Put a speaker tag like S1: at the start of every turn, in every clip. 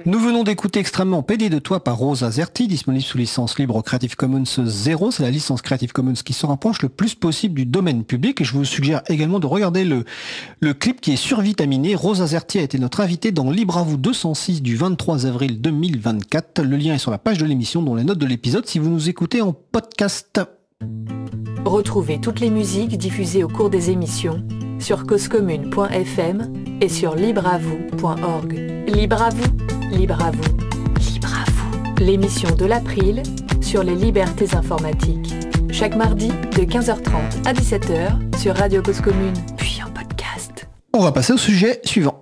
S1: Nous venons d'écouter Extrêmement pédé de toi par Rose Azerty, disponible sous licence libre Creative Commons 0. C'est la licence Creative Commons qui se rapproche le plus possible du domaine public. Et je vous suggère également de regarder le clip qui est survitaminé. Rose Azerty a été notre invitée dans Libre à vous 206 du 23 avril 2024. Le lien est sur la page de l'émission, dont les notes de l'épisode, si vous nous écoutez en podcast.
S2: Retrouvez toutes les musiques diffusées au cours des émissions sur causecommune.fm et sur libreavou.org. Libre à vous, libre à vous, libre à vous. L'émission de l'April sur les libertés informatiques. Chaque mardi de 15h30 à 17h sur Radio Cause Commune, puis en podcast.
S1: On va passer au sujet suivant.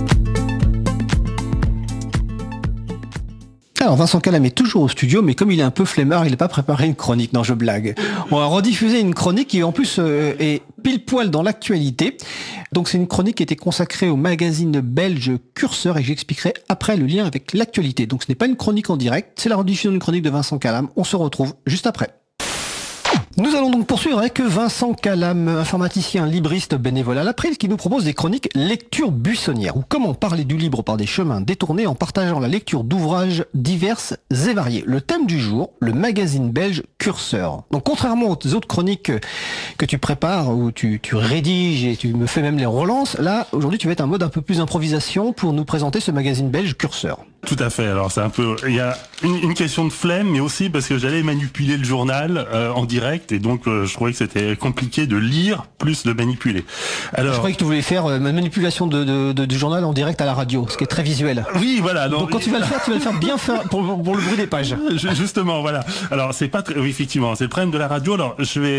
S1: Alors Vincent Calam est toujours au studio, mais comme il est un peu flemmard, il n'a pas préparé une chronique. Non, je blague. On va rediffuser une chronique qui en plus est pile poil dans l'actualité. Donc c'est une chronique qui était consacrée au magazine belge Curseur et j'expliquerai après le lien avec l'actualité. Donc ce n'est pas une chronique en direct, c'est la rediffusion d'une chronique de Vincent Calam. On se retrouve juste après. Nous allons donc poursuivre avec Vincent Calam, informaticien libriste bénévole à l'April, qui nous propose des chroniques lecture buissonnière, ou comment parler du libre par des chemins détournés en partageant la lecture d'ouvrages diverses et variés. Le thème du jour, le magazine belge Curseur. Donc contrairement aux autres chroniques que tu prépares, où tu rédiges et tu me fais même les relances, là aujourd'hui tu vas être en mode un peu plus improvisation pour nous présenter ce magazine belge Curseur.
S3: Tout à fait. Alors c'est un peu, il y a une question de flemme, mais aussi parce que j'allais manipuler le journal en direct et donc je trouvais que c'était compliqué de lire plus de manipuler. Alors,
S1: je croyais que tu voulais faire manipulation du journal en direct à la radio, ce qui est très visuel.
S3: Oui, voilà.
S1: Donc quand tu vas le faire, tu vas le faire bien pour le bruit des pages.
S3: Justement, voilà. Alors c'est pas très, oui, effectivement, c'est le problème de la radio. Alors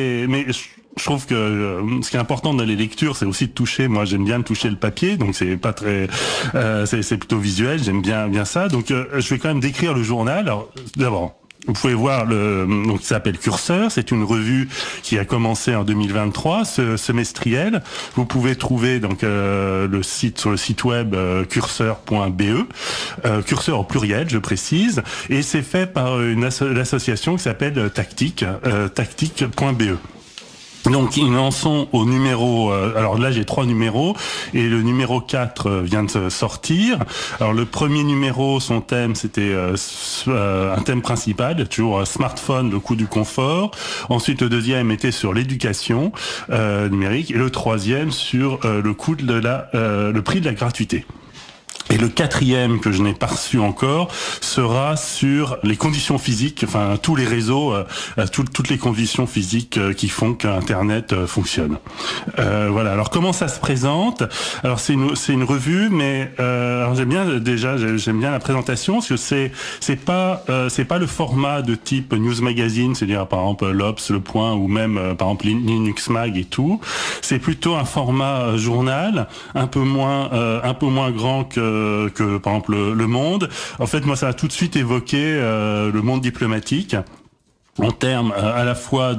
S3: je trouve que ce qui est important dans les lectures, c'est aussi de toucher. Moi, j'aime bien toucher le papier, donc c'est pas très, c'est plutôt visuel. J'aime bien ça. Donc, je vais quand même décrire le journal. Alors, d'abord, vous pouvez voir donc ça s'appelle Curseur. C'est une revue qui a commencé en 2023, semestrielle. Vous pouvez trouver donc sur le site web curseur.be, Curseur au pluriel, je précise, et c'est fait par l'association qui s'appelle Tactique, tactique.be. Donc ils en sont au numéro, alors là j'ai 3 numéros et le numéro 4 vient de sortir. Alors le premier numéro, son thème c'était un thème principal, toujours smartphone, le coût du confort. Ensuite le deuxième était sur l'éducation numérique et le troisième sur le coût de le prix de la gratuité. Et le quatrième que je n'ai pas reçu encore sera sur les conditions physiques, enfin tous les réseaux, toutes les conditions physiques qui font qu'Internet fonctionne. Voilà. Alors comment ça se présente ? Alors c'est une revue, mais alors j'aime bien la présentation parce que c'est pas le format de type news magazine, c'est-à-dire par exemple l'Obs, Le Point ou même par exemple Linux Mag et tout. C'est plutôt un format journal, un peu moins grand que par exemple le Monde. En fait, moi, ça a tout de suite évoqué le monde diplomatique en termes à la fois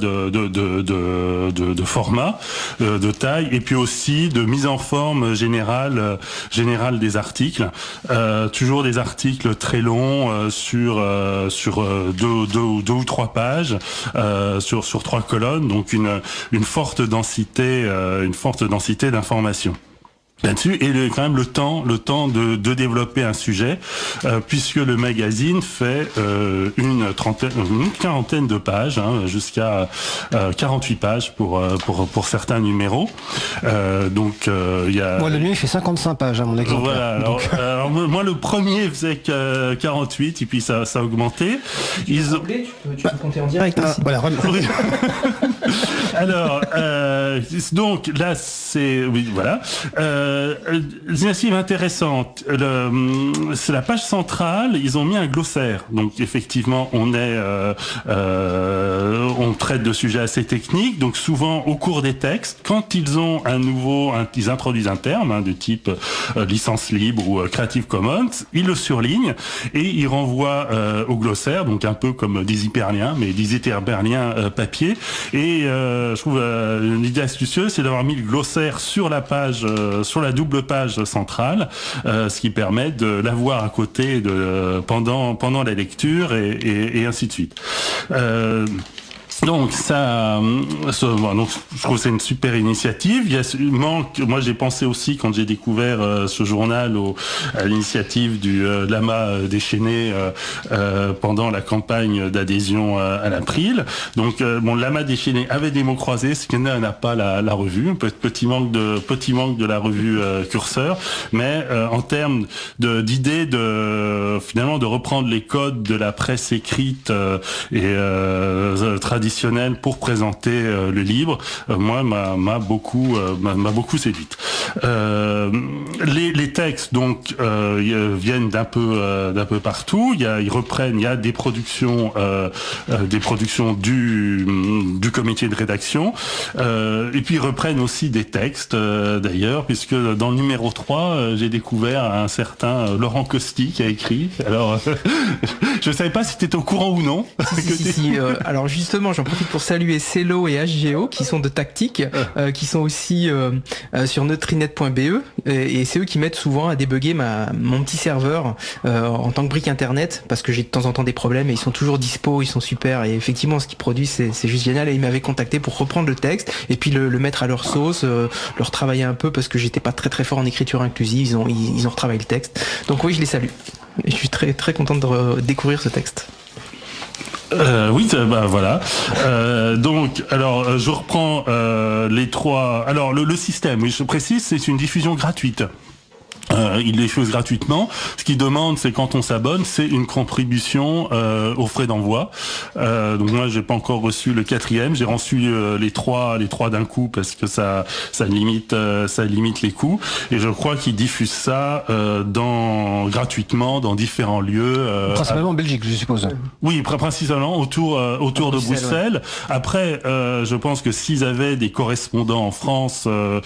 S3: de format, de taille, et puis aussi de mise en forme générale des articles. Toujours des articles très longs sur deux ou trois pages, sur 3 colonnes, donc une forte densité d'informations là-dessus, et quand même le temps de développer un sujet, puisque le magazine fait une quarantaine de pages, jusqu'à 48 pages pour certains numéros. Donc il y a.
S1: Moi le mien il fait 55 pages à mon exemple.
S3: Voilà. Alors moi le premier faisait 48 et puis ça a augmenté.
S1: Tu peux compter en direct. Voilà.
S3: Alors donc là c'est voilà. L'initiative intéressante, c'est la page centrale, ils ont mis un glossaire. Donc effectivement, on traite de sujets assez techniques. Donc souvent au cours des textes, quand ils ont ils introduisent un terme de type licence libre ou Creative Commons, ils le surlignent et ils renvoient au glossaire, donc un peu comme des hyperliens, mais des hyperliens papier. Et je trouve l'idée astucieuse, c'est d'avoir mis le glossaire sur la page, sur la double page centrale, ce qui permet de l'avoir à côté pendant la lecture et ainsi de suite. Donc donc je trouve que c'est une super initiative. Moi j'ai pensé aussi quand j'ai découvert ce journal à l'initiative du Lama déchaîné pendant la campagne d'adhésion à l'April. Donc Lama déchaîné avait des mots croisés, ce qui n'a pas la revue. Petit manque de la revue Curseur, mais en termes d'idées finalement de reprendre les codes de la presse écrite et traditionnelle pour présenter le livre, moi m'a beaucoup séduite. Les textes donc viennent d'un peu partout. Il y a des productions du comité de rédaction, et puis ils reprennent aussi des textes d'ailleurs, puisque dans le numéro 3 j'ai découvert un certain Laurent Costi qui a écrit. Alors je ne savais pas si tu étais au courant ou non.
S4: Si. Alors justement, j'en profite pour saluer Cello et HGO qui sont de Tactique, qui sont aussi sur neutrinet.be, et c'est eux qui m'aident souvent à débugger mon petit serveur en tant que brique internet, parce que j'ai de temps en temps des problèmes, et ils sont toujours dispo, ils sont super, et effectivement ce qu'ils produisent c'est juste génial. Et ils m'avaient contacté pour reprendre le texte et puis le mettre à leur sauce, leur travailler un peu, parce que j'étais pas très très fort en écriture inclusive. Ils ont retravaillé le texte, donc oui, je les salue et je suis très très content de découvrir ce texte.
S3: Oui, voilà. Donc, alors, je reprends les trois. Alors, le système, oui, je précise, c'est une diffusion gratuite. Il les diffuse gratuitement. Ce qu'il demande, c'est quand on s'abonne, c'est une contribution aux frais d'envoi. Donc moi, j'ai pas encore reçu le 4e. J'ai reçu les trois d'un coup parce que ça limite les coûts. Et je crois qu'ils diffusent ça gratuitement dans différents lieux.
S1: Principalement en Belgique, je suppose.
S3: Oui, principalement autour de Bruxelles. Ouais. Après, je pense que s'ils avaient des correspondants en France,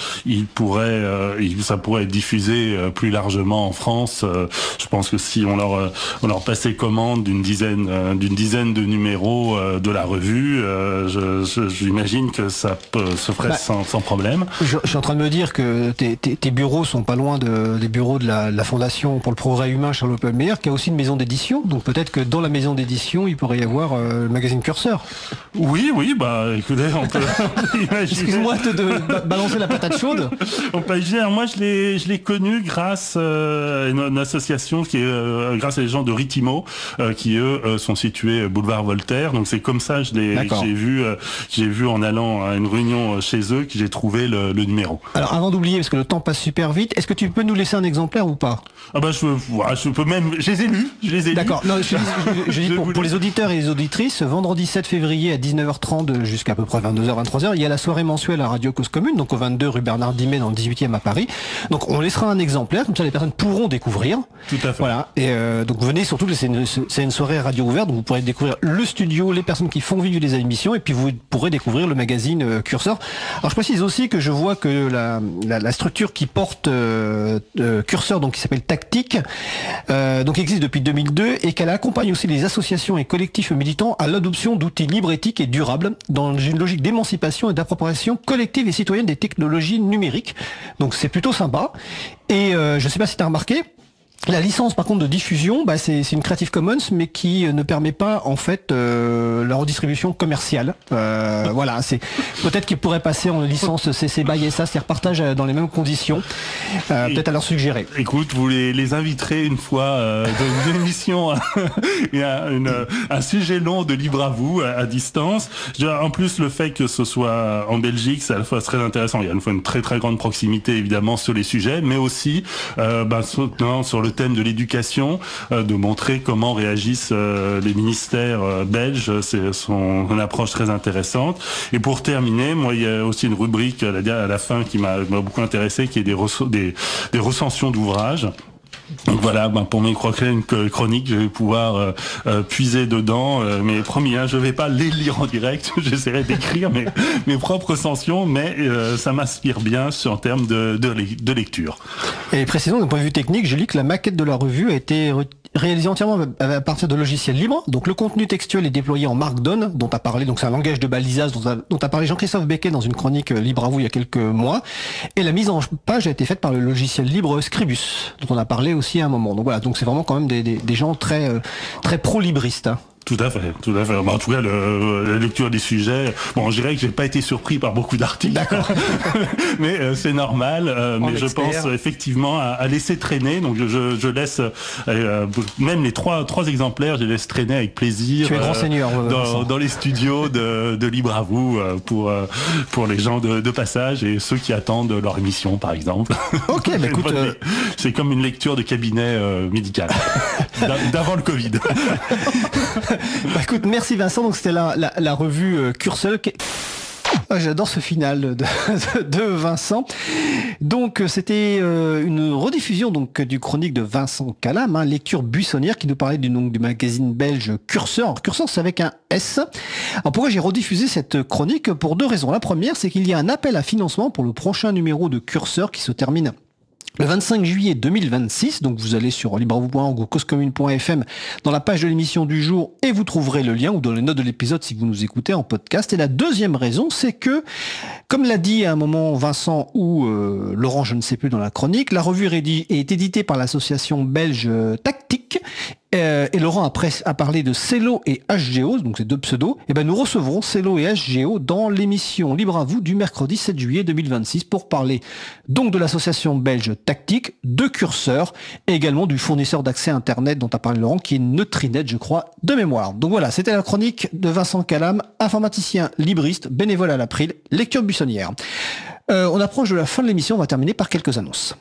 S3: ça pourrait être diffusé plus largement en France. Je pense que si on leur passait commande d'une dizaine de numéros de la revue, j'imagine que ça se ferait sans problème.
S1: Je suis en train de me dire que tes bureaux sont pas loin des bureaux de la Fondation pour le progrès humain Charles Oppelmayer, qui a aussi une maison d'édition. Donc peut-être que dans la maison d'édition, il pourrait y avoir le magazine Curseur.
S3: Oui, écoutez, on peut imaginer.
S1: Excuse-moi de balancer la patate chaude.
S3: On peut imaginer. Moi, je l'ai connu grâce à une association grâce à les gens de Ritimo, qui eux sont situés boulevard Voltaire. Donc c'est comme ça j'ai vu en allant à une réunion chez eux que j'ai trouvé le numéro.
S1: Alors avant d'oublier, parce que le temps passe super vite, est-ce que tu peux nous laisser un exemplaire ou pas?
S3: Je peux même. Je les ai lus.
S1: D'accord. Non, je dis pour les auditeurs et les auditrices, vendredi 7 février à 19h30 jusqu'à à peu près 22h, 23h, il y a la soirée mensuelle à Radio Cause Commune, donc au 22 rue Bernard Dimet dans le 18e à Paris. Donc on laissera un exemplaire, comme ça les personnes pourront découvrir.
S3: Tout à fait.
S1: Voilà. Et donc venez surtout, c'est une soirée radio ouverte, donc vous pourrez découvrir le studio, les personnes qui font vivre les émissions, et puis vous pourrez découvrir le magazine Curseur. Alors je précise aussi que je vois que la structure qui porte Curseur, donc qui s'appelle Tactique, donc existe depuis 2002 et qu'elle accompagne aussi les associations et collectifs militants à l'adoption d'outils libres, éthiques et durables dans une logique d'émancipation et d'appropriation collective et citoyenne des technologies numériques. Donc c'est plutôt sympa. Et je sais pas si tu as remarqué, la licence par contre de diffusion, c'est une Creative Commons, mais qui ne permet pas en fait la redistribution commerciale. Voilà, c'est peut-être qu'ils pourraient passer en licence CC BY SA, c'est partage dans les mêmes conditions. Peut-être à leur suggérer.
S3: Écoute, vous les inviterez une fois dans une émission, un sujet long de Libre à vous à distance. En plus, le fait que ce soit en Belgique, c'est à la fois très intéressant. Il y a une très très grande proximité évidemment sur les sujets, mais aussi sur le thème de l'éducation, de montrer comment réagissent les ministères belges. C'est une approche très intéressante. Et pour terminer, moi, il y a aussi une rubrique à la fin qui m'a beaucoup intéressé, qui est des recensions d'ouvrages. Donc voilà, pour mes chroniques, je vais pouvoir puiser dedans. Mais promis, je vais pas les lire en direct. J'essaierai d'écrire mes propres recensions, mais ça m'inspire bien en termes de lecture.
S1: Et précisément, d'un point de vue technique, je lis que la maquette de la revue a été réalisée entièrement à partir de logiciels libres. Donc le contenu textuel est déployé en Markdown, dont a parlé, donc c'est un langage de balisage dont a parlé Jean-Christophe Becquet dans une chronique Libre à vous il y a quelques mois. Et la mise en page a été faite par le logiciel libre Scribus, dont on a parlé aussi à un moment. Donc voilà, donc c'est vraiment quand même des gens très pro-libristes.
S3: Tout à fait. En tout cas, la lecture des sujets. Bon, je dirais que j'ai pas été surpris par beaucoup d'articles.
S1: D'accord.
S3: Mais c'est normal. Mais je pense effectivement à laisser traîner. Donc je laisse même les trois exemplaires, je les laisse traîner avec plaisir.
S1: Tu es grand seigneur.
S3: Dans les studios de Libre à vous pour les gens de passage et ceux qui attendent leur émission, par exemple.
S1: Ok, bah écoute,
S3: c'est comme une lecture de cabinet médical d'avant le Covid.
S1: Bah écoute, merci Vincent. Donc c'était la revue Curseur. J'adore ce final de Vincent. Donc c'était une rediffusion donc du chronique de Vincent Calam, lecture buissonnière, qui nous parlait du magazine belge Curseur. Alors, Curseur, c'est avec un S. Alors pourquoi j'ai rediffusé cette chronique? Pour deux raisons. La première, c'est qu'il y a un appel à financement pour le prochain numéro de Curseur qui se termine le 25 juillet 2026, donc vous allez sur libreavou.org ou causecommune.fm dans la page de l'émission du jour et vous trouverez le lien, ou dans les notes de l'épisode si vous nous écoutez en podcast. Et la deuxième raison, c'est que, comme l'a dit à un moment Vincent ou Laurent, je ne sais plus dans la chronique, la revue est éditée par l'association belge Tactique. Et Laurent a parlé de Cello et HGO, donc ces deux pseudos. Et ben nous recevrons Cello et HGO dans l'émission Libre à vous du mercredi 7 juillet 2026 pour parler donc de l'association belge Tactique, de Curseur et également du fournisseur d'accès Internet dont a parlé Laurent, qui est Neutrinet, je crois, de mémoire. Donc voilà, c'était la chronique de Vincent Calam, informaticien libriste, bénévole à l'April, lecture buissonnière. On approche de la fin de l'émission, on va terminer par quelques annonces.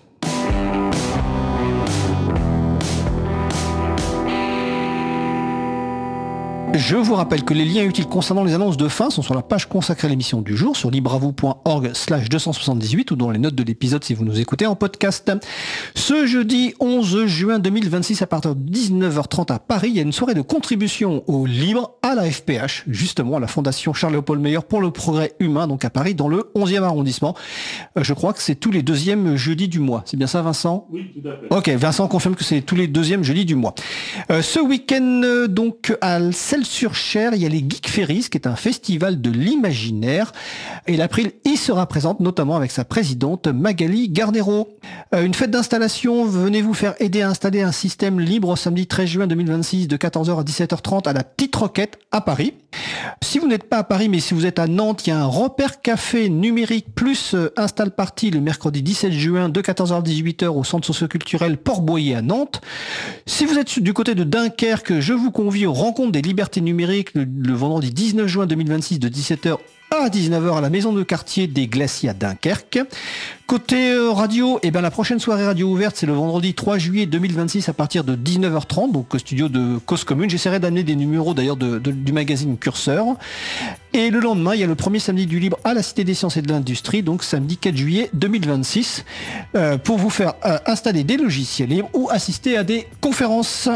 S1: Je vous rappelle que les liens utiles concernant les annonces de fin sont sur la page consacrée à l'émission du jour sur libreavou.org/278 ou dans les notes de l'épisode si vous nous écoutez en podcast. Ce jeudi 11 juin 2026 à partir de 19h30 à Paris, il y a une soirée de contribution au libre à la FPH, justement à la Fondation Charles-Léopold Meyer pour le progrès humain, donc à Paris dans le 11e arrondissement. Je crois que c'est tous les deuxièmes jeudis du mois. C'est bien ça, Vincent?
S3: Oui, tout à fait.
S1: Ok, Vincent confirme que c'est tous les deuxièmes jeudis du mois. Ce week-end, donc, à Celles-sur-Cher, il y a les Geek Ferries, qui est un festival de l'imaginaire. Et l'April y sera présente, notamment avec sa présidente Magali Gardero. Une fête d'installation, venez vous faire aider à installer un système libre samedi 13 juin 2026 de 14h à 17h30 à la Petite Roquette à Paris. Si vous n'êtes pas à Paris, mais si vous êtes à Nantes, il y a un repère café numérique plus install party le mercredi 17 juin de 14h à 18h au centre socioculturel Port-Boyer à Nantes. Si vous êtes du côté de Dunkerque, je vous convie aux rencontres des libertés numériques le vendredi 19 juin 2026 de 17h à 19h à la maison de quartier des Glaciers à Dunkerque. Côté radio, la prochaine soirée radio ouverte, c'est le vendredi 3 juillet 2026 à partir de 19h30, donc au studio de Cause Commune. J'essaierai d'amener des numéros d'ailleurs du magazine Curseur. Et le lendemain, il y a le premier samedi du libre à la Cité des Sciences et de l'Industrie, donc samedi 4 juillet 2026, pour vous faire installer des logiciels libres ou assister à des conférences.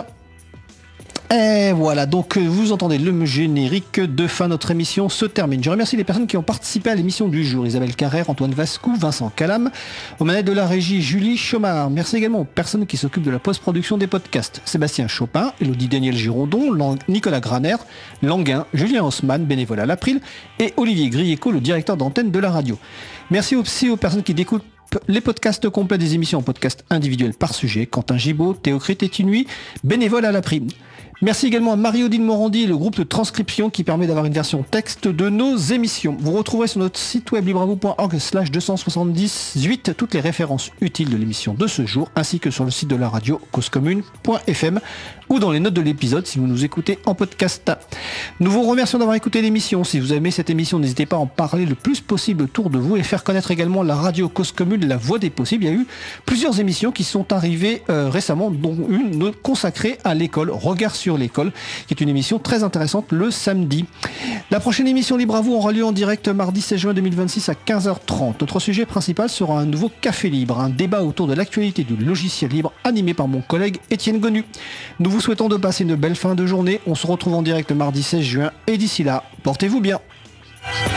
S1: Et voilà, donc vous entendez le générique de fin. Notre émission se termine. Je remercie les personnes qui ont participé à l'émission du jour. Isabelle Carrère, Antoine Vascou, Vincent Calam. Aux manettes de la régie, Julie Chomard. Merci également aux personnes qui s'occupent de la post-production des podcasts. Sébastien Chopin, Elodie Daniel Girondon, Nicolas Graner, Languin, Julien Haussmann, bénévole à l'April, et Olivier Grieco, le directeur d'antenne de la radio. Merci aussi aux personnes qui découpent les podcasts complets des émissions en podcast individuels par sujet. Quentin Gibaud, Théocrite et Tinuy, bénévole à l'April. Merci également à Marie-Odile Morandi et le groupe de transcription qui permet d'avoir une version texte de nos émissions. Vous retrouverez sur notre site web libreavou.org/278 toutes les références utiles de l'émission de ce jour, ainsi que sur le site de la radio causecommune.fm ou dans les notes de l'épisode si vous nous écoutez en podcast. Nous vous remercions d'avoir écouté l'émission. Si vous aimez cette émission, n'hésitez pas à en parler le plus possible autour de vous et faire connaître également la radio Cause Commune, la voix des possibles. Il y a eu plusieurs émissions qui sont arrivées récemment, dont une consacrée à l'école, Regard sur l'école, qui est une émission très intéressante le samedi. La prochaine émission Libre à vous aura lieu en direct mardi 16 juin 2026 à 15h30. Notre sujet principal sera un nouveau Café Libre, un débat autour de l'actualité du logiciel libre animé par mon collègue Étienne Gonu. Nous vous souhaitons de passer une belle fin de journée. On se retrouve en direct mardi 16 juin et d'ici là, portez-vous bien.